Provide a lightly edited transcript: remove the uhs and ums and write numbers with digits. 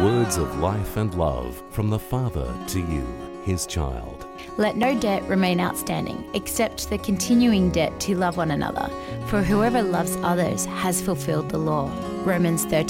Words of life and love from the Father to you, his child. Let no debt remain outstanding except the continuing debt to love one another, for whoever loves others has fulfilled the law. Romans 13.